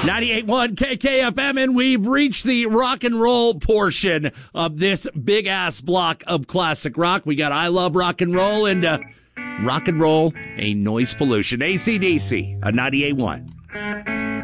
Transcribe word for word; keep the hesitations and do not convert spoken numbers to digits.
ninety-eight point one K K F M, and we've reached the rock and roll portion of this big-ass block of classic rock. We got I Love Rock and Roll and uh, Rock and Roll, a Noise Pollution. A C D C, a ninety-eight point one.